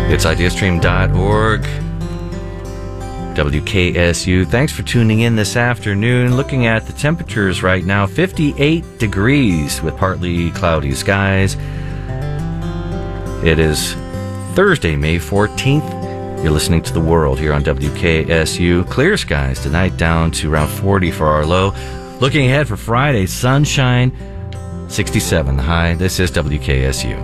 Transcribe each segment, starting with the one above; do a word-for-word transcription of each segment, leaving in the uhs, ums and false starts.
It's ideastream dot org. W K S U. Thanks for tuning in this afternoon. Looking at the temperatures right now, fifty-eight degrees with partly cloudy skies. It is Thursday, May fourteenth. You're listening to The World here on W K S U. Clear skies tonight, down to around forty for our low. Looking ahead for Friday, sunshine, sixty-seven the high. This is W K S U.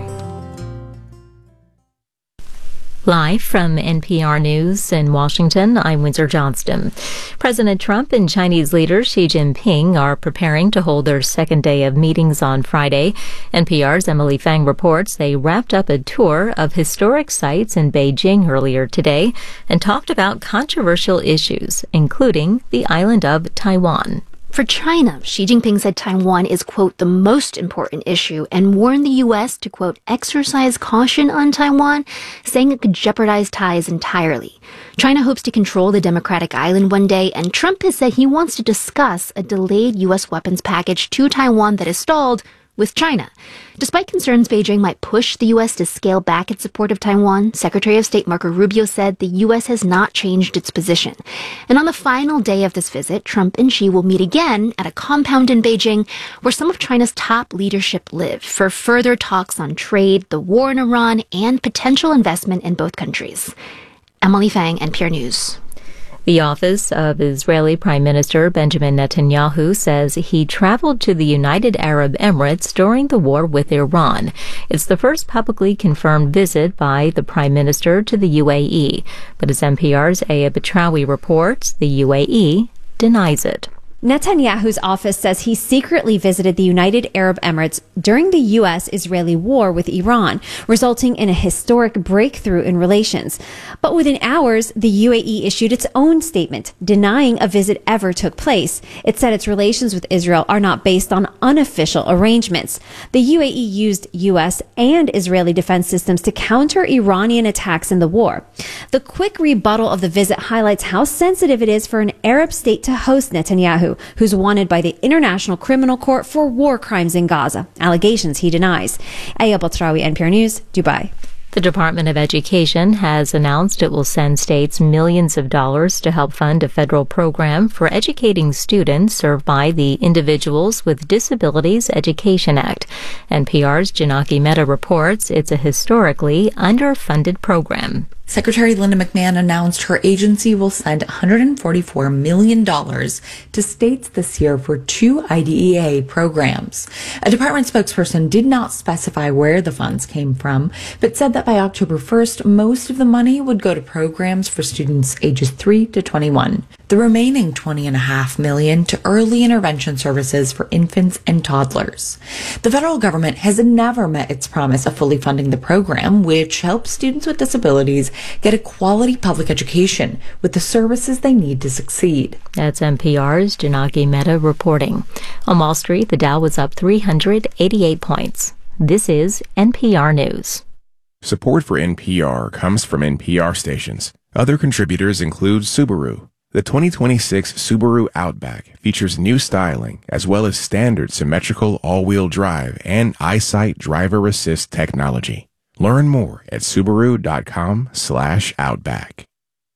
Live from N P R News in Washington, I'm Windsor Johnston. President Trump and Chinese leader Xi Jinping are preparing to hold their second day of meetings on Friday. N P R's Emily Fang reports they wrapped up a tour of historic sites in Beijing earlier today and talked about controversial issues, including the island of Taiwan. For China, Xi Jinping said Taiwan is, quote, the most important issue and warned the U S to, quote, exercise caution on Taiwan, saying it could jeopardize ties entirely. China hopes to control the democratic island one day, and Trump has said he wants to discuss a delayed U S weapons package to Taiwan that is stalled with China. Despite concerns Beijing might push the U S to scale back its support of Taiwan, Secretary of State Marco Rubio said the U S has not changed its position. And on the final day of this visit, Trump and Xi will meet again at a compound in Beijing where some of China's top leadership live for further talks on trade, the war in Iran, and potential investment in both countries. Emily Fang, N P R News. The office of Israeli Prime Minister Benjamin Netanyahu says he traveled to the United Arab Emirates during the war with Iran. It's the first publicly confirmed visit by the Prime Minister to the U A E. But as N P R's Aya Batrawi reports, the U A E denies it. Netanyahu's office says he secretly visited the United Arab Emirates during the U S-Israeli war with Iran, resulting in a historic breakthrough in relations. But within hours, the U A E issued its own statement, denying a visit ever took place. It said its relations with Israel are not based on unofficial arrangements. The U A E used U S and Israeli defense systems to counter Iranian attacks in the war. The quick rebuttal of the visit highlights how sensitive it is for an Arab state to host Netanyahu, who's wanted by the International Criminal Court for war crimes in Gaza, allegations he denies. Aya Batrawi, N P R News, Dubai. The Department of Education has announced it will send states millions of dollars to help fund a federal program for educating students served by the Individuals with Disabilities Education Act. N P R's Janaki Mehta reports it's a historically underfunded program. Secretary Linda McMahon announced her agency will send one hundred forty-four million dollars to states this year for two I D E A programs. A department spokesperson did not specify where the funds came from, but said that by October first, most of the money would go to programs for students ages three to twenty-one. The remaining twenty point five million dollars to early intervention services for infants and toddlers. The federal government has never met its promise of fully funding the program, which helps students with disabilities get a quality public education with the services they need to succeed. That's N P R's Janaki Mehta reporting. On Wall Street, the Dow was up three hundred eighty-eight points. This is N P R News. Support for N P R comes from N P R stations. Other contributors include Subaru. The twenty twenty-six Subaru Outback features new styling as well as standard symmetrical all-wheel drive and EyeSight driver assist technology. Learn more at Subaru.com slash Outback.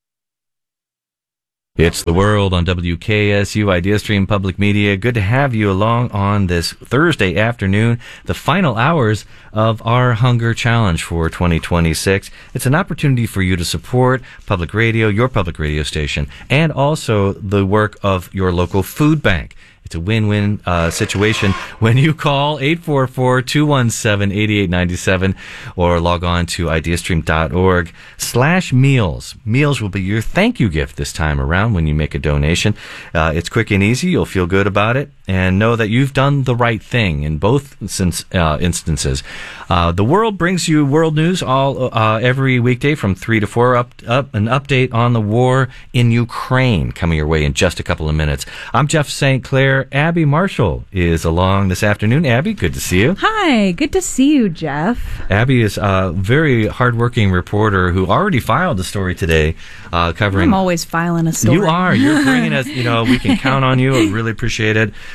It's The World on W K S U, IdeaStream Public Media. Good to have you along on this Thursday afternoon, the final hours of our Hunger Challenge for twenty twenty-six. It's an opportunity for you to support public radio, your public radio station, and also the work of your local food bank. It's a win-win uh, situation when you call eight four four, two one seven, eight eight nine seven or log on to ideastream.org slash meals. Meals will be your thank you gift this time around when you make a donation. Uh, it's quick and easy. You'll feel good about it and know that you've done the right thing in both since, uh, instances. Uh, the World brings you world news all uh, every weekday from three to four. Up, up an update on the war in Ukraine coming your way in just a couple of minutes. I'm Jeff Saint Clair. Abby Marshall is along this afternoon. Abby, good to see you. Hi, good to see you, Jeff. Abby is a very hardworking reporter who already filed a story today uh, covering... I'm always filing a story. You are. You're bringing us, you know, we can count on you. I really appreciate it.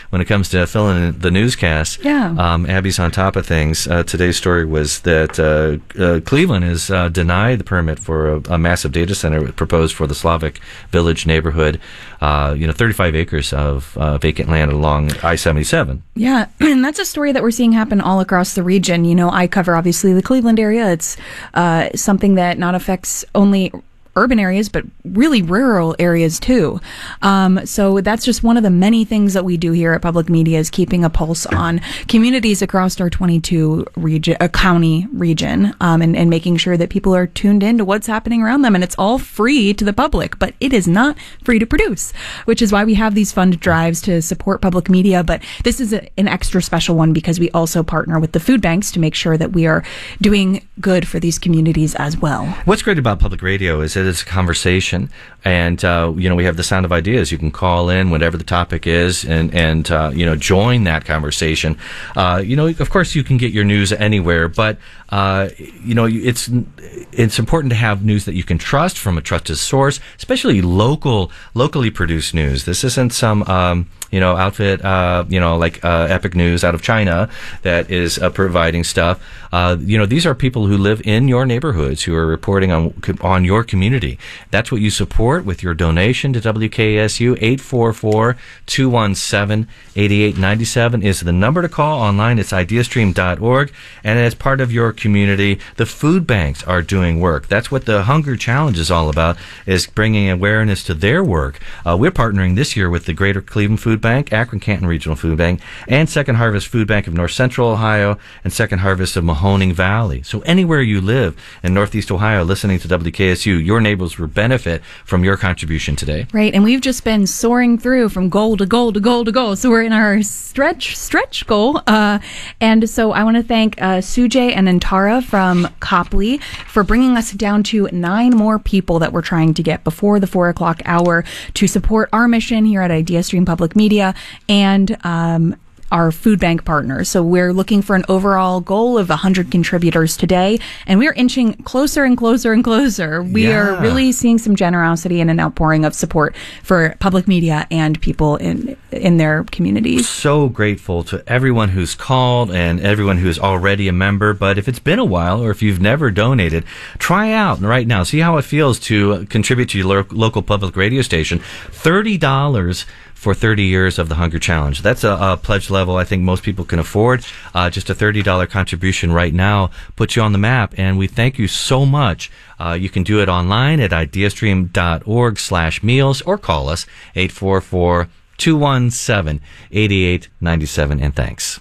when it comes to filling in the newscast. Yeah. Um, Abby's on top of things. Uh, today's story was that uh, uh, Cleveland has uh, denied the permit for a, a massive data center proposed for the Slavic Village neighborhood. Uh, you know, thirty-five acres of uh, vacant land along I seventy-seven. Yeah, and that's a story that we're seeing happen all across the region. You know, I cover obviously the Cleveland area. It's uh, something that not affects only urban areas, but really rural areas too. Um, so that's just one of the many things that we do here at Public Media, is keeping a pulse on communities across our twenty-two region, uh, county region, um, and, and making sure that people are tuned in to what's happening around them. And it's all free to the public, but it is not free to produce, which is why we have these fund drives to support public media. But this is a, an extra special one because we also partner with the food banks to make sure that we are doing good for these communities as well. What's great about public radio is that it's a conversation, and uh, you know, we have the Sound of Ideas. You can call in whatever the topic is, and and uh, you know, join that conversation. Uh, you know, of course, you can get your news anywhere, but uh, you know, it's it's important to have news that you can trust from a trusted source, especially local, locally produced news. This isn't some um, you know outfit, uh, you know, like uh, Epic News out of China that is uh, providing stuff. Uh, you know, these are people who live in your neighborhoods who are reporting on on your community. That's what you support with your donation to W K S U. Eight four four, two one seven, eight eight nine seven is the number to call. Online, it's ideastream dot org. And as part of your community, the food banks are doing work. That's what the Hunger Challenge is all about, is bringing awareness to their work. Uh, we're partnering this year with the Greater Cleveland Food Bank, Akron Canton Regional Food Bank, and Second Harvest Food Bank of North Central Ohio, and Second Harvest of Mahoning Valley. So anywhere you live in Northeast Ohio listening to W K S U, your neighbors will benefit from your contribution today. Right, and we've just been soaring through from goal to goal to goal to goal. So we're in our stretch stretch goal. Uh, and so I want to thank uh, Sujay and Antara from Copley for bringing us down to nine more people that we're trying to get before the four o'clock hour to support our mission here at IdeaStream Public Media and um, our food bank partners. So we're looking for an overall goal of one hundred contributors today, and we're inching closer and closer and closer. We Yeah. are really seeing some generosity and an outpouring of support for public media and people in in their communities. So grateful to everyone who's called and everyone who's already a member. But if it's been a while, or if you've never donated, try out right now. See how it feels to contribute to your lo- local public radio station. thirty dollars for thirty years of the Hunger Challenge. That's a, a pledge level I think most people can afford. Uh, just a thirty dollars contribution right now puts you on the map, and we thank you so much. Uh, you can do it online at ideastream dot org slash meals, or call us eight four four, two one seven, eight eight nine seven, and thanks.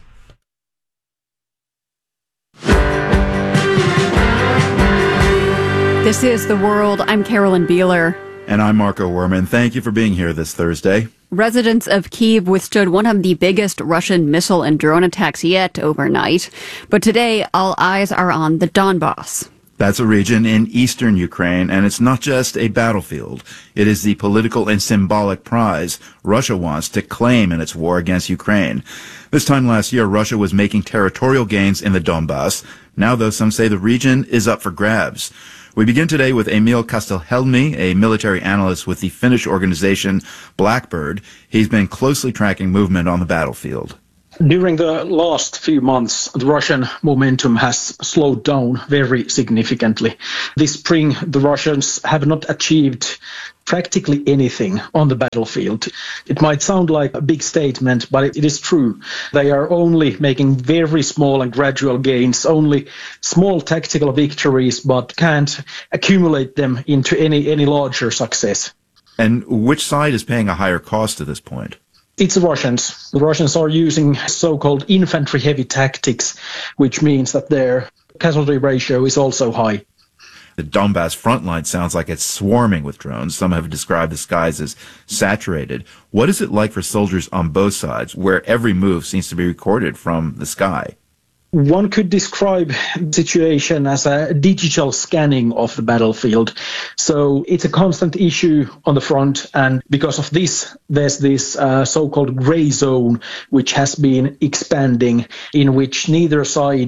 This is The World. I'm Carolyn Beeler. And I'm Marco Werman. Thank you for being here this Thursday. Residents of Kyiv withstood one of the biggest Russian missile and drone attacks yet overnight. But today, all eyes are on the Donbass. That's a region in eastern Ukraine, and it's not just a battlefield. It is the political and symbolic prize Russia wants to claim in its war against Ukraine. This time last year, Russia was making territorial gains in the Donbass. Now, though, some say the region is up for grabs. We begin today with Emil Kastelhelmi, a military analyst with the Finnish organization Blackbird. He's been closely tracking movement on the battlefield. During the last few months, the Russian momentum has slowed down very significantly. This spring, the Russians have not achieved practically anything on the battlefield. It might sound like a big statement, but it is true. They are only making very small and gradual gains, only small tactical victories, but can't accumulate them into any, any larger success. And which side is paying a higher cost at this point? It's the Russians. The Russians are using so-called infantry-heavy tactics, which means that their casualty ratio is also high. The Donbass front line sounds like it's swarming with drones. Some have described the skies as saturated. What is it like for soldiers on both sides, where every move seems to be recorded from the sky? One could describe the situation as a digital scanning of the battlefield. So it's a constant issue on the front, and because of this, there's this uh, so-called gray zone which has been expanding, in which neither side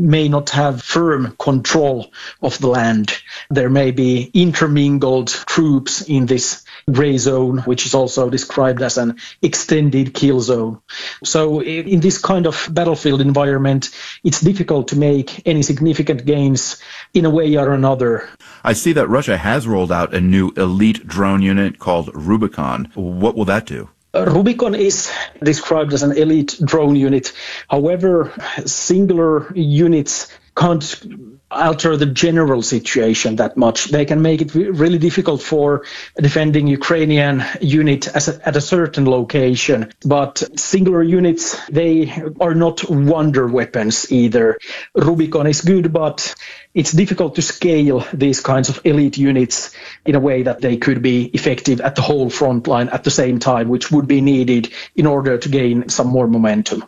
may not have firm control of the land. There may be intermingled troops in this gray zone, which is also described as an extended kill zone. So in this kind of battlefield environment, it's difficult to make any significant gains in a way or another. I see that Russia has rolled out a new elite drone unit called Rubicon. What will that do? Uh, Rubicon is described as an elite drone unit. However, singular units can't alter the general situation that much. They can make it really difficult for a defending Ukrainian unit as a, at a certain location. But singular units, they are not wonder weapons either. Rubicon is good, but it's difficult to scale these kinds of elite units in a way that they could be effective at the whole front line at the same time, which would be needed in order to gain some more momentum.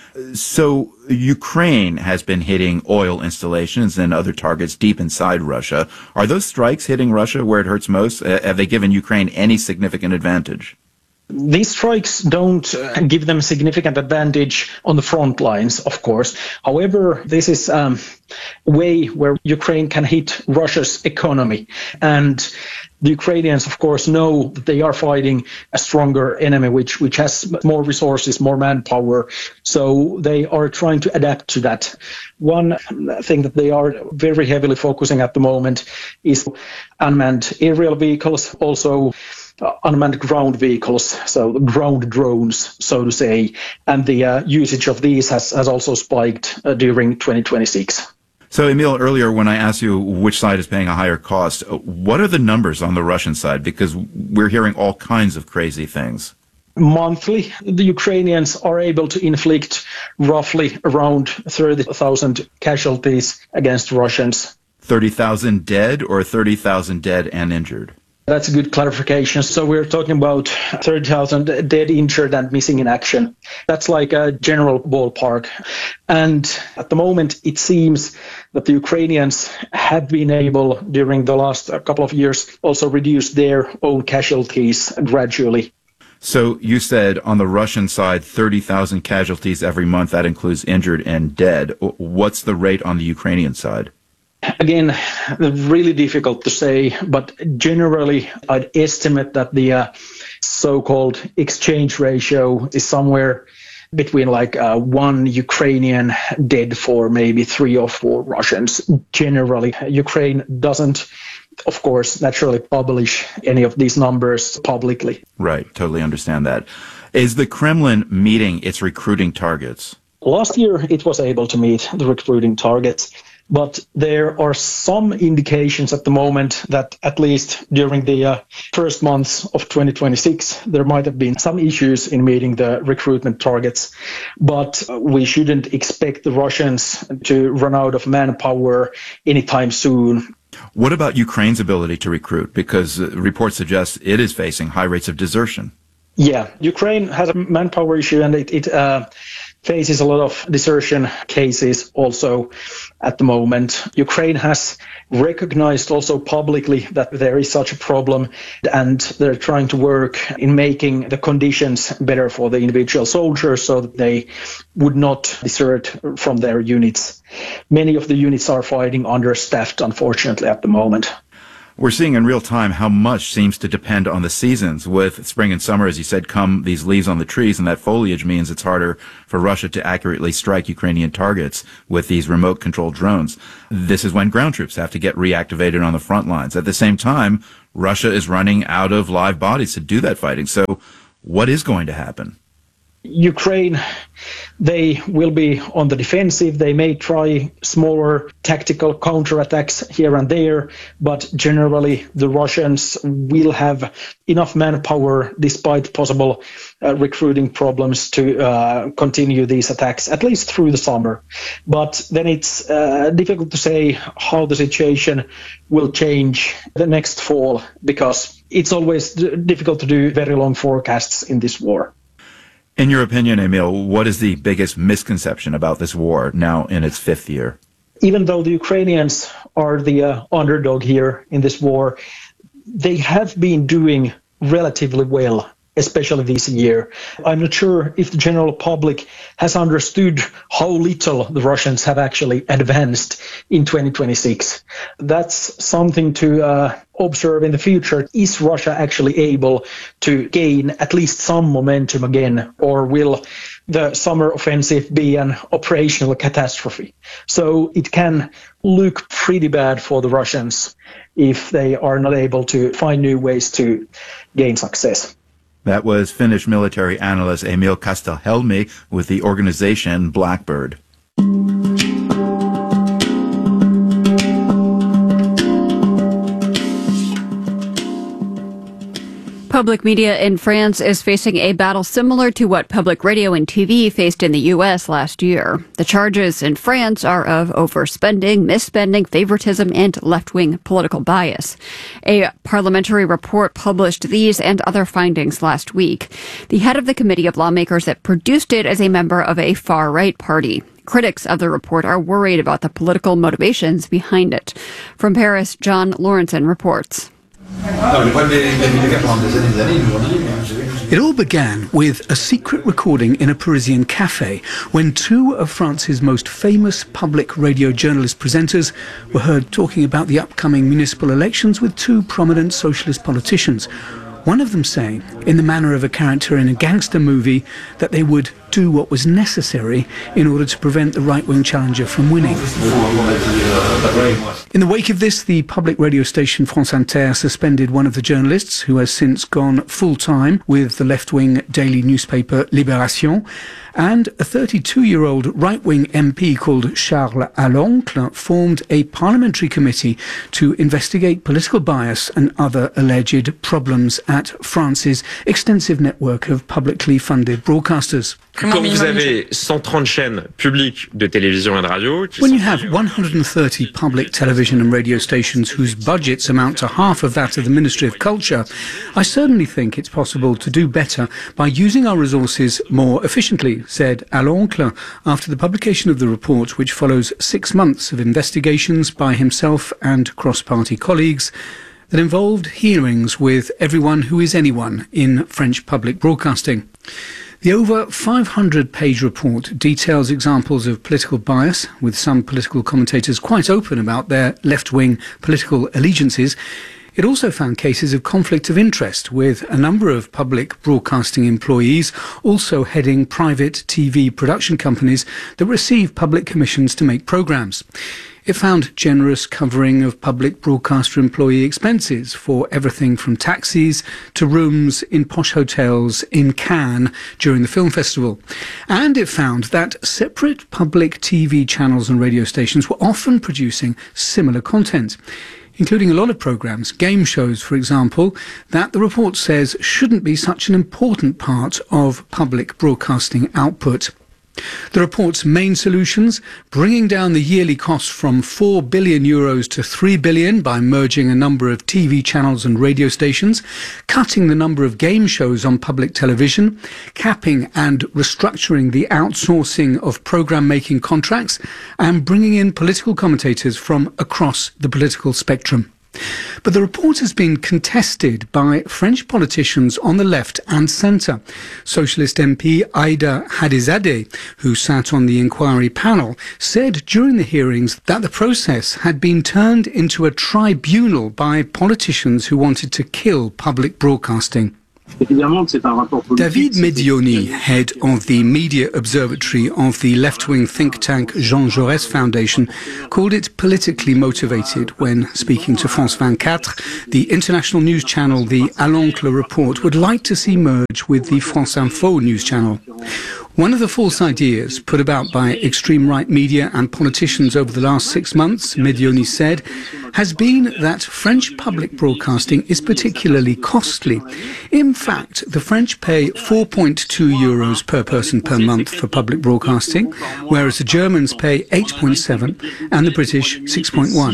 So Ukraine has been hitting oil installations and other targets deep inside Russia. Are those strikes hitting Russia where it hurts most? Uh, have they given Ukraine any significant advantage? These strikes don't uh, give them significant advantage on the front lines, of course. However, this is um, a way where Ukraine can hit Russia's economy. And the Ukrainians, of course, know that they are fighting a stronger enemy, which, which has more resources, more manpower. So they are trying to adapt to that. One thing that they are very heavily focusing at the moment is unmanned aerial vehicles, also Uh, unmanned ground vehicles, so ground drones, so to say, and the uh, usage of these has, has also spiked uh, during twenty twenty-six. So, Emil, earlier when I asked you which side is paying a higher cost, what are the numbers on the Russian side? Because we're hearing all kinds of crazy things. Monthly, the Ukrainians are able to inflict roughly around thirty thousand casualties against Russians. thirty thousand dead or thirty thousand dead and injured? That's a good clarification. So we're talking about thirty thousand dead, injured, and missing in action. That's like a general ballpark. And at the moment, it seems that the Ukrainians have been able, during the last couple of years, also reduce their own casualties gradually. So you said on the Russian side, thirty thousand casualties every month. That includes injured and dead. What's the rate on the Ukrainian side? Again, really difficult to say, but generally I'd estimate that the uh, so-called exchange ratio is somewhere between like uh, one Ukrainian dead for maybe three or four Russians. Generally, Ukraine doesn't, of course, naturally publish any of these numbers publicly. Right, totally understand that. Is the Kremlin meeting its recruiting targets? Last year, it was able to meet the recruiting targets. But there are some indications at the moment that at least during the uh, first months of twenty twenty-six, there might have been some issues in meeting the recruitment targets. But we shouldn't expect the Russians to run out of manpower anytime soon. What about Ukraine's ability to recruit? Because uh, reports suggest it is facing high rates of desertion. Yeah, Ukraine has a manpower issue, and it, it uh, faces a lot of desertion cases also at the moment. Ukraine has recognized also publicly that there is such a problem, and they're trying to work in making the conditions better for the individual soldiers so that they would not desert from their units. Many of the units are fighting understaffed, unfortunately, at the moment. We're seeing in real time how much seems to depend on the seasons. With spring and summer, as you said, come these leaves on the trees, and that foliage means it's harder for Russia to accurately strike Ukrainian targets with these remote-controlled drones. This is when ground troops have to get reactivated on the front lines. At the same time, Russia is running out of live bodies to do that fighting. So what is going to happen? Ukraine, they will be on the defensive. They may try smaller tactical counterattacks here and there, but generally the Russians will have enough manpower, despite possible uh, recruiting problems, to uh, continue these attacks, at least through the summer. But then it's uh, difficult to say how the situation will change the next fall, because it's always d- difficult to do very long forecasts in this war. In your opinion, Emil, what is the biggest misconception about this war now in its fifth year? Even though the Ukrainians are the uh, underdog here in this war, they have been doing relatively well especially this year. I'm not sure if the general public has understood how little the Russians have actually advanced in twenty twenty-six. That's something to uh, observe in the future. Is Russia actually able to gain at least some momentum again, or will the summer offensive be an operational catastrophe? So it can look pretty bad for the Russians if they are not able to find new ways to gain success. That was Finnish military analyst Emil Kastelhelmi with the organization Blackbird. Public media in France is facing a battle similar to what public radio and T V faced in the U S last year. The charges in France are of overspending, misspending, favoritism, and left-wing political bias. A parliamentary report published these and other findings last week. The head of the committee of lawmakers that produced it is a member of a far-right party. Critics of the report are worried about the political motivations behind it. From Paris, John Lawrenson reports. It all began with a secret recording in a Parisian cafe when two of France's most famous public radio journalist presenters were heard talking about the upcoming municipal elections with two prominent socialist politicians. One of them saying, in the manner of a character in a gangster movie, that they would do what was necessary in order to prevent the right-wing challenger from winning. In the wake of this, the public radio station France Inter suspended one of the journalists, who has since gone full-time with the left-wing daily newspaper Libération, and a thirty-two-year-old right-wing M P called Charles Aloncle formed a parliamentary committee to investigate political bias and other alleged problems at France's extensive network of publicly funded broadcasters. Quand vous avez cent trente chaînes publiques de télévision et de radio, when you have one hundred thirty public television and radio stations whose budgets amount to half of that of the Ministry of Culture, I certainly think it's possible to do better by using our resources more efficiently, said Aloncle after the publication of the report, which follows six months of investigations by himself and cross-party colleagues that involved hearings with everyone who is anyone in French public broadcasting. The over five hundred page report details examples of political bias, with some political commentators quite open about their left-wing political allegiances. It also found cases of conflict of interest, with a number of public broadcasting employees also heading private T V production companies that receive public commissions to make programmes. It found generous covering of public broadcaster employee expenses for everything from taxis to rooms in posh hotels in Cannes during the film festival. And it found that separate public T V channels and radio stations were often producing similar content, including a lot of programmes, game shows, for example, that the report says shouldn't be such an important part of public broadcasting output. The report's main solutions: bringing down the yearly cost from four billion euros to three billion by merging a number of T V channels and radio stations, cutting the number of game shows on public television, capping and restructuring the outsourcing of programme-making contracts, and bringing in political commentators from across the political spectrum. But the report has been contested by French politicians on the left and centre. Socialist M P Aïda Hadizadeh, who sat on the inquiry panel, said during the hearings that the process had been turned into a tribunal by politicians who wanted to kill public broadcasting. David Medioni, head of the Media Observatory of the left-wing think tank Jean Jaurès Foundation, called it politically motivated when speaking to France twenty-four. The international news channel, the Aloncle report, would like to see merge with the France Info news channel. One of the false ideas put about by extreme right media and politicians over the last six months, Medioni said, has been that French public broadcasting is particularly costly. In fact, the French pay four point two euros per person per month for public broadcasting, whereas the Germans pay eight point seven and the British six point one.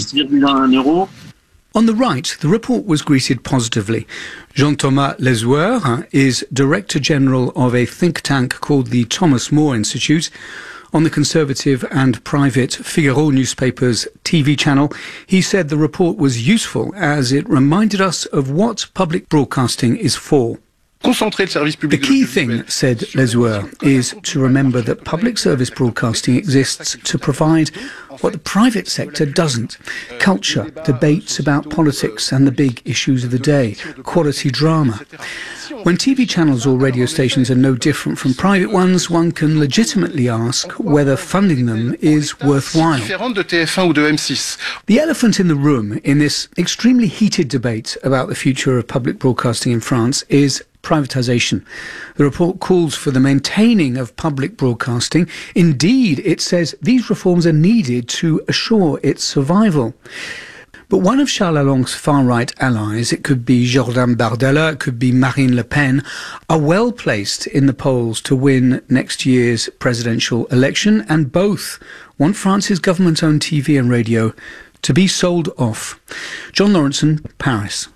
On the right, the report was greeted positively. Jean-Thomas Lesueur is Director General of a think tank called the Thomas More Institute. On the conservative and private Figaro newspaper's T V channel, he said the report was useful as it reminded us of what public broadcasting is for. The key thing, said Lesueur, is to remember that public service broadcasting exists to provide what the private sector doesn't. Culture, debates about politics and the big issues of the day, quality drama. When T V channels or radio stations are no different from private ones, one can legitimately ask whether funding them is worthwhile. The elephant in the room in this extremely heated debate about the future of public broadcasting in France is privatisation. The report calls for the maintaining of public broadcasting. Indeed, it says these reforms are needed to assure its survival. But one of Charles Lalonde's far-right allies, it could be Jordan Bardella, it could be Marine Le Pen, are well placed in the polls to win next year's presidential election, and both want France's government-owned T V and radio to be sold off. John Lawrenson, Paris.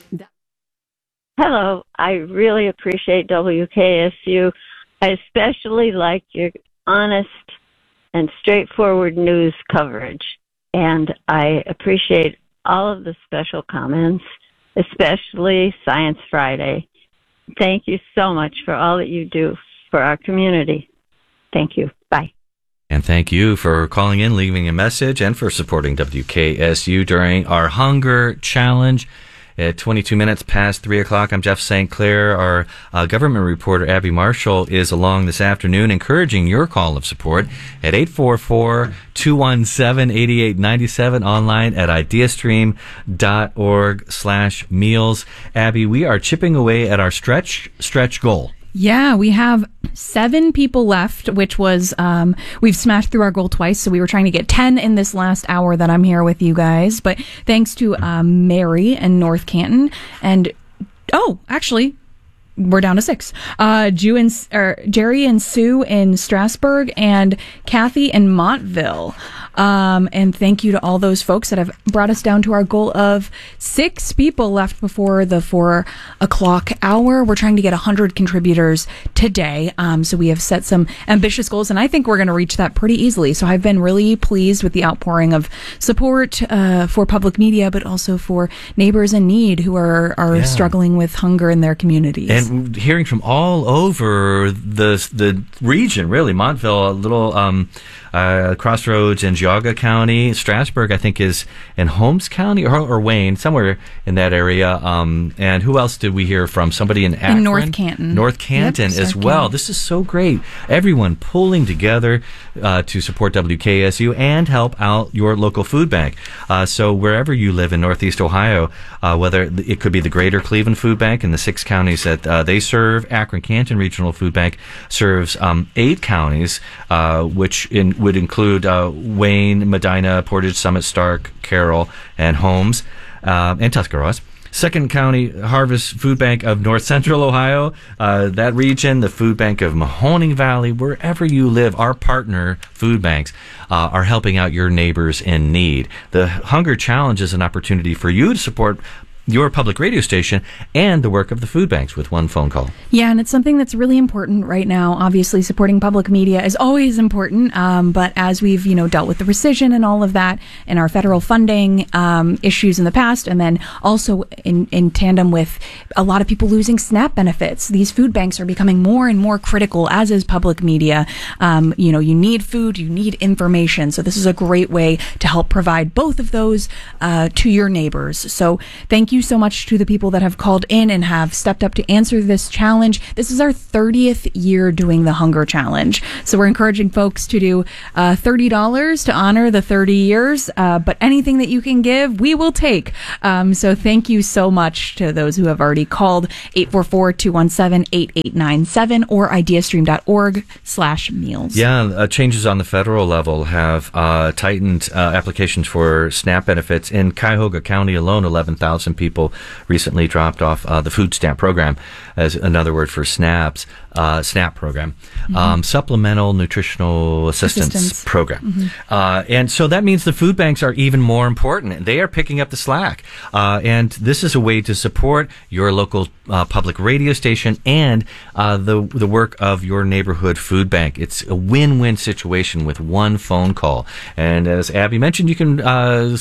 Hello, I really appreciate W K S U. I especially like your honest and straightforward news coverage. And I appreciate all of the special comments, especially Science Friday. Thank you so much for all that you do for our community. Thank you. Bye. And thank you for calling in, leaving a message, and for supporting W K S U during our Hunger Challenge. At twenty-two minutes past three o'clock, I'm Jeff Saint Clair. Our uh, government reporter, Abby Marshall, is along this afternoon, encouraging your call of support at eight four four, two one seven, eight eight nine seven, online at ideastream dot org slash meals. Abby, we are chipping away at our stretch stretch goal. Yeah, we have seven people left, which was, um, we've smashed through our goal twice. So we were trying to get ten in this last hour that I'm here with you guys. But thanks to um, Mary in North Canton. And, oh, actually, we're down to six. Uh, Jew and, or Jerry and Sue in Strasbourg, and Kathy in Montville. Um, and thank you to all those folks that have brought us down to our goal of six people left before the four o'clock hour. We're trying to get a hundred contributors today. Um, so we have set some ambitious goals, and I think we're going to reach that pretty easily. So I've been really pleased with the outpouring of support, uh, for public media, but also for neighbors in need who are, are yeah. struggling with hunger in their communities. And hearing from all over the, the region, really, Montville, a little, um, Uh, Crossroads in Geauga County. Strasbourg, I think, is in Holmes County or, or Wayne, somewhere in that area. Um, and who else did we hear from? Somebody in Akron? In North Canton. North Canton yep, as North well. Canton. This is so great. Everyone pulling together uh, to support W K S U and help out your local food bank. Uh, so wherever you live in Northeast Ohio, uh, whether it could be the Greater Cleveland Food Bank and the six counties that uh, they serve, Akron Canton Regional Food Bank serves um, eight counties, uh, which in would include uh, Wayne, Medina, Portage, Summit, Stark, Carroll, and Holmes, uh, and Tuscarawas. Second County Harvest Food Bank of North Central Ohio, uh, that region, the Food Bank of Mahoning Valley, wherever you live, our partner food banks uh, are helping out your neighbors in need. The Hunger Challenge is an opportunity for you to support your public radio station and the work of the food banks with one phone call. Yeah, and it's something that's really important right now. Obviously, supporting public media is always important, um, but as we've, you know, dealt with the rescission and all of that and our federal funding um, issues in the past, and then also in, in tandem with a lot of people losing SNAP benefits, these food banks are becoming more and more critical, as is public media. Um, you know, you need food, you need information, so this is a great way to help provide both of those uh, to your neighbors. So thank you so much to the people that have called in and have stepped up to answer this challenge. This is our thirtieth year doing the Hunger Challenge. So we're encouraging folks to do uh, thirty dollars to honor the thirty years, uh, but anything that you can give, we will take. Um, so thank you so much to those who have already called eight four four, two one seven, eight eight nine seven or ideastream dot org slash meals. Yeah, uh, changes on the federal level have uh, tightened uh, applications for SNAP benefits. In Cuyahoga County alone, eleven thousand people People recently dropped off uh, the food stamp program, as another word for SNAPs, uh, SNAP program, mm-hmm. um, Supplemental Nutritional Assistance, Assistance. Program. Mm-hmm. Uh, and so that means the food banks are even more important. They are picking up the slack. Uh, and this is a way to support your local uh, public radio station and uh, the, the work of your neighborhood food bank. It's a win-win situation with one phone call. And as Abby mentioned, you can uh,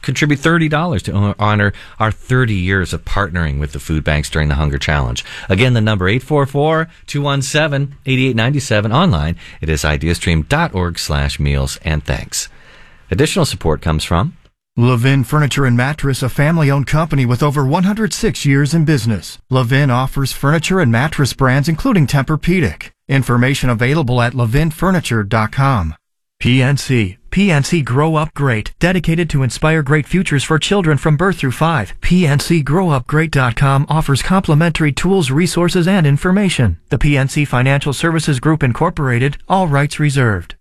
contribute thirty dollars to honor our thirty years of partnering with the food banks during the Hunger Challenge. Again, the number eight four four, two one seven, eight eight nine seven. Online, it is ideastream.org slash meals and thanks. Additional support comes from Levin Furniture and Mattress, a family-owned company with over one hundred six years in business. Levin offers furniture and mattress brands including Tempur-Pedic. Information available at levin furniture dot com. P N C. P N C Grow Up Great, dedicated to inspire great futures for children from birth through five. P N C grow up great dot com offers complimentary tools, resources, and information. The P N C Financial Services Group Incorporated, all rights reserved.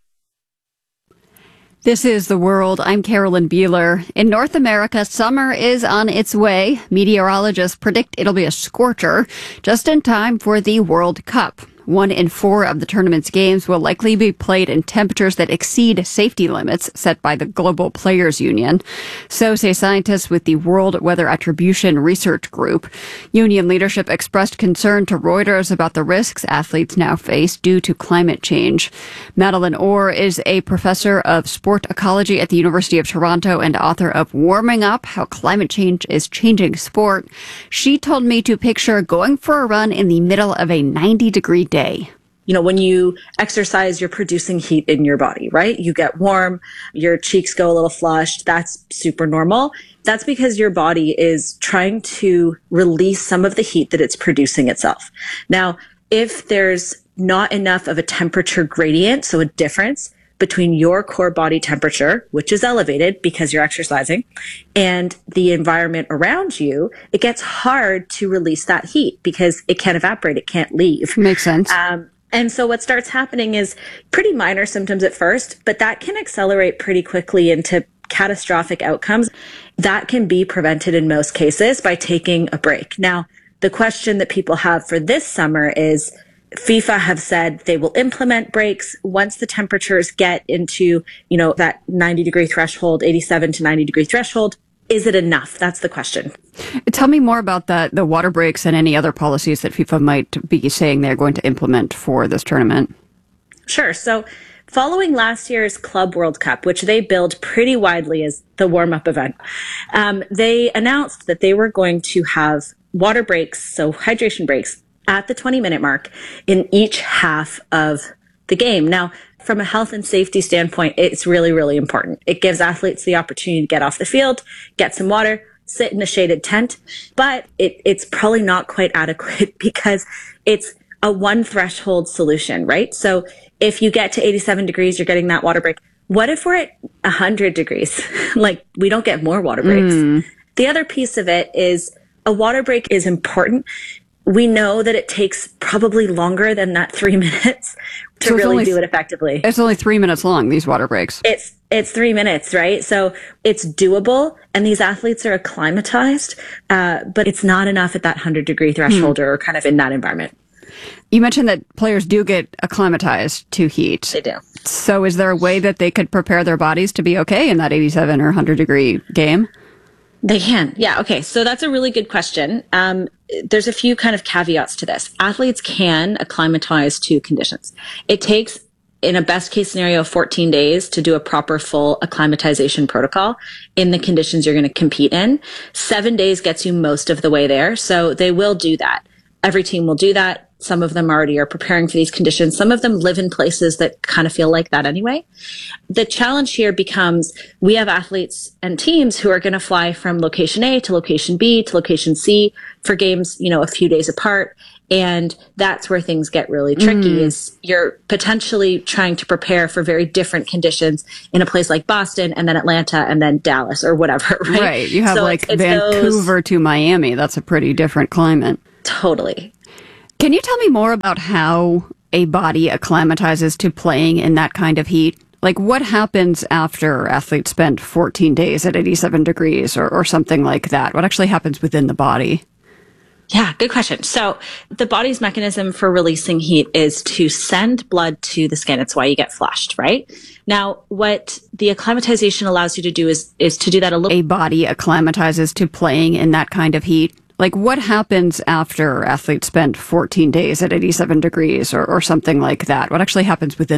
This is The World. I'm Carolyn Beeler. In North America, summer is on its way. Meteorologists predict it'll be a scorcher just in time for the World Cup. One in four of the tournament's games will likely be played in temperatures that exceed safety limits set by the Global Players Union. So say scientists with the World Weather Attribution Research Group. Union leadership expressed concern to Reuters about the risks athletes now face due to climate change. Madeline Orr is a professor of sport ecology at the University of Toronto and author of Warming Up, How Climate Change is Changing Sport. She told me to picture going for a run in the middle of a ninety degree day. Day. You know, when you exercise, you're producing heat in your body, right? You get warm, your cheeks go a little flushed. That's super normal. That's because your body is trying to release some of the heat that it's producing itself. Now, if there's not enough of a temperature gradient, so a difference between your core body temperature, which is elevated because you're exercising, and the environment around you, it gets hard to release that heat because it can't evaporate. It can't leave. Makes sense. Um, and so what starts happening is pretty minor symptoms at first, but that can accelerate pretty quickly into catastrophic outcomes. That can be prevented in most cases by taking a break. Now, the question that people have for this summer is, FIFA have said they will implement breaks once the temperatures get into, you know, that ninety degree threshold, eighty-seven to ninety degree threshold. Is it enough? That's the question. Tell me more about that, the water breaks and any other policies that FIFA might be saying they're going to implement for this tournament. Sure. So following last year's Club World Cup, which they billed pretty widely as the warm-up event, um, they announced that they were going to have water breaks, so hydration breaks, at the twenty minute mark in each half of the game. Now, from a health and safety standpoint, it's really, really important. It gives athletes the opportunity to get off the field, get some water, sit in a shaded tent, but it, it's probably not quite adequate because it's a one threshold solution, right? So if you get to eighty-seven degrees, you're getting that water break. What if we're at one hundred degrees? Like, we don't get more water breaks. Mm. The other piece of it is a water break is important. We know that it takes probably longer than that three minutes to so really only, do it effectively. It's only three minutes long, these water breaks. It's it's three minutes, right? So it's doable, and these athletes are acclimatized, uh, but it's not enough at that one hundred degree threshold hmm. or kind of in that environment. You mentioned that players do get acclimatized to heat. They do. So is there a way that they could prepare their bodies to be okay in that eighty-seven or one hundred degree game? They can. Yeah. Okay. So that's a really good question. Um, there's a few kind of caveats to this. Athletes can acclimatize to conditions. It takes, in a best case scenario, fourteen days to do a proper full acclimatization protocol in the conditions you're going to compete in. Seven days gets you most of the way there. So they will do that. Every team will do that. Some of them already are preparing for these conditions. Some of them live in places that kind of feel like that anyway. The challenge here becomes we have athletes and teams who are going to fly from location A to location B to location C for games, you know, a few days apart. And that's where things get really tricky mm. is you're potentially trying to prepare for very different conditions in a place like Boston and then Atlanta and then Dallas or whatever, right? Right. You have so like it's, it's Vancouver those... to Miami. That's a pretty different climate. Totally. Can you tell me more about how a body acclimatizes to playing in that kind of heat? Like, what happens after athletes spend fourteen days at eighty-seven degrees or, or something like that? What actually happens within the body? Yeah, good question. So the body's mechanism for releasing heat is to send blood to the skin. It's why you get flushed, right? Now, what the acclimatization allows you to do is, is to do that a little... A body acclimatizes to playing in that kind of heat? Like, what happens after athletes spend fourteen days at eighty-seven degrees or, or something like that? What actually happens within